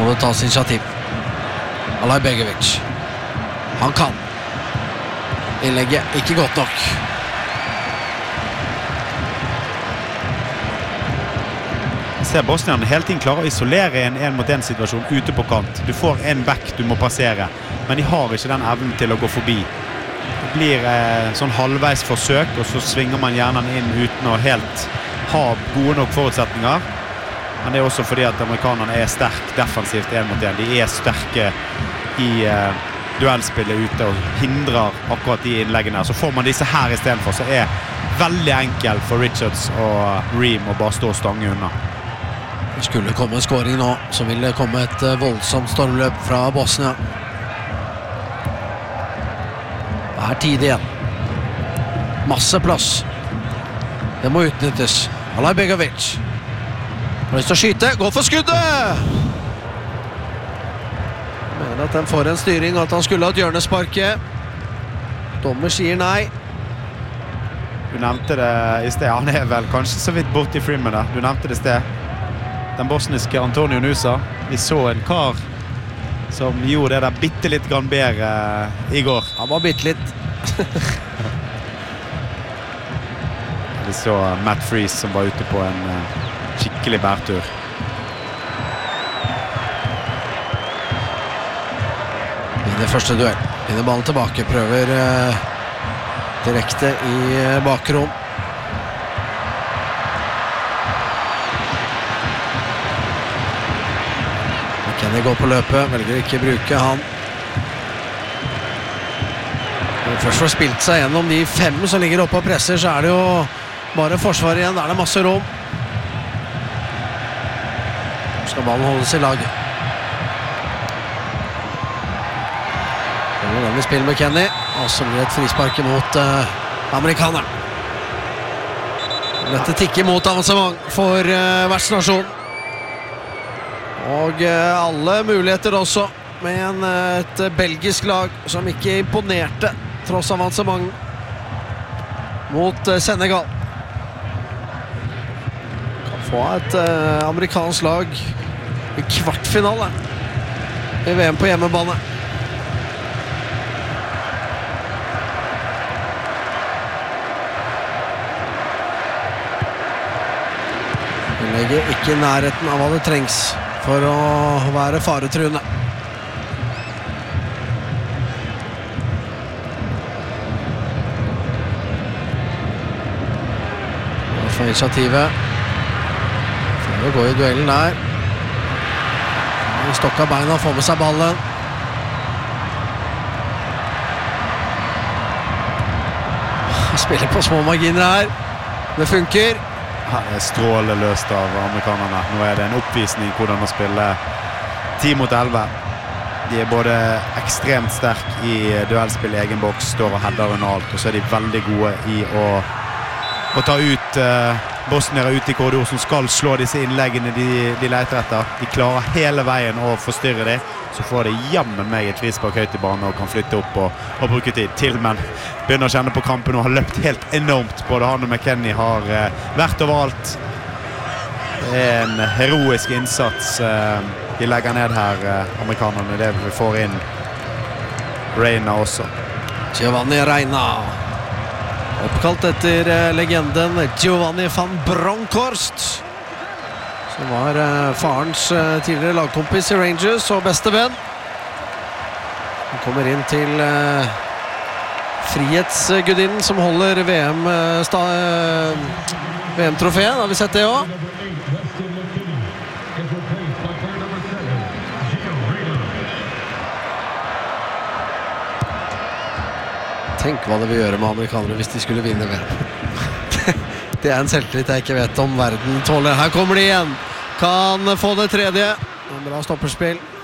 Nå det tas initiativ. Alajbegovic. Han kan. Innlegget ikke godt nok. Ser Bosnien hele tiden klarer å isolere en mot en situasjon ute på kant. Du får en back du må passere, men de har ikke den evnen til å gå forbi. Det blir sånn halvveis forsøk, og så svinger man gjerne inn uten å helt ha gode nok forutsetninger. Men det er også fordi at amerikanerne er sterk defensivt en mot en. De er sterke i duellspillet ute og hindrer akkurat de innleggene. Så får man disse her i stedet for, så er veldig enkelt for Richards og Ream å bare stå og stange unna. Det skulle komme en scoring nå, så vil det komme et voldsomt stormløp fra Bosnia. Det er tid igjen. Masse plass. Det må utnyttes. Alajbegovic. Har lyst til å skyte. Gå for skuddet! Mener at den får en styring, at han skulle ha et hjørnesparke. Dommer sier nei. Du nevnte det i sted. Han er vel kanskje så vidt bort i Freeman da. Du nevnte det i sted. Den bosniske Antonio Nusa. Vi så en kar som gjorde det der bitte litt grann bedre i går. Han var bitte litt. Vi så Matt Freese som var ute på en skikkelig bærtur. Vinner første duell. Vinner ballen tilbake. Prøver direkte i bakrom. Kenny går på løpet. Velger ikke bruke han. Når først får spilt seg gjennom de 5 som ligger oppe og presser, så er det jo bare forsvar igjen. Der er det masse rom. Skal ballen holdes i laget. Den vil spille med Kenny. Og så blir det et frispark mot amerikaneren. Dette tikker mot avansement for vertsnasjonen. Og alle muligheter også, med et belgisk lag som ikke imponerte tross avansement mot Senegal. Kan få et amerikansk lag i kvartfinale i VM på hjemmebane. Vi legger ikke i nærheten av hva det trengs for å være faretruende. Nå får initiativet. Får gå i duellen der. Stokka beina, får med seg ballen. Spiller på små marginer her. Det funker. Her er strålet løst av amerikanerne. Nå er det en oppvisning hvordan å spille 10 mot 11. De er både ekstremt sterk i duellspill i egen boks, står og header under alt, og så er de veldig gode i å ta ut bosniere ut i korridor som skal slå disse innleggene de leter etter. De klarer hele veien å forstyrre dem. Så får de jammen meg et frispark høyt i banen og kan flytte opp og bruke tid til, men begynner å kjenne på kampen og har løpt helt enormt. Både han og McKennie har vært overalt. Det er en heroisk innsats de legger ned her, amerikanerne. Det vi får inn Reina også. Giovanni Reina, oppkalt etter legenden Giovanni van Bronckhorst, som var farens tidligere lagkompis i Rangers og beste venn. Han kommer inn til frihetsgudinnen som holder VM-trofeen. Har vi sett det også? Tenk hva det vil gjøre med amerikanere hvis de skulle vinne VM. Det er en selvtillit jeg ikke vet om verden tåler. Her kommer de igjen. Kan få det tredje. En bra stopperspill.